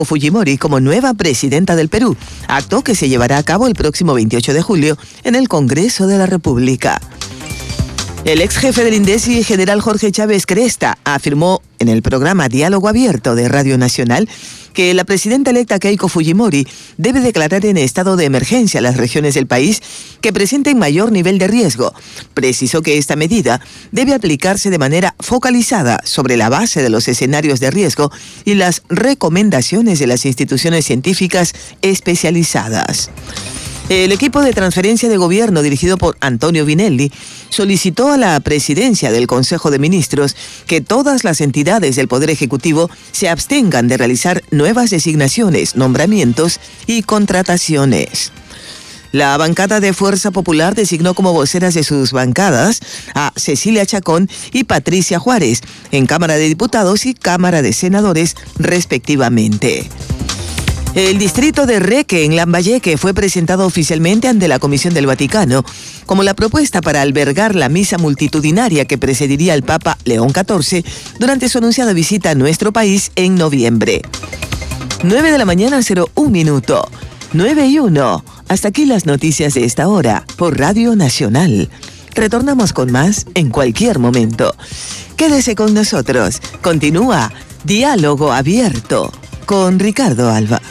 Fujimori como nueva presidenta del Perú, acto que se llevará a cabo el próximo 28 de julio en el Congreso de la República. El ex jefe del INDECI, general Jorge Chávez Cresta, afirmó en el programa Diálogo Abierto de Radio Nacional que la presidenta electa Keiko Fujimori debe declarar en estado de emergencia las regiones del país que presenten mayor nivel de riesgo. Precisó que esta medida debe aplicarse de manera focalizada sobre la base de los escenarios de riesgo y las recomendaciones de las instituciones científicas especializadas. El equipo de transferencia de gobierno dirigido por Antonio Vinelli solicitó a la presidencia del Consejo de Ministros que todas las entidades del Poder Ejecutivo se abstengan de realizar nuevas designaciones, nombramientos y contrataciones. La bancada de Fuerza Popular designó como voceras de sus bancadas a Cecilia Chacón y Patricia Juárez en Cámara de Diputados y Cámara de Senadores, respectivamente. El distrito de Reque, en Lambayeque, fue presentado oficialmente ante la Comisión del Vaticano como la propuesta para albergar la misa multitudinaria que precediría al Papa León XIV durante su anunciada visita a nuestro país en noviembre. 9 de la mañana, 01 minuto. 9:01. Hasta aquí las noticias de esta hora por Radio Nacional. Retornamos con más en cualquier momento. Quédese con nosotros. Continúa Diálogo Abierto con Ricardo Alba.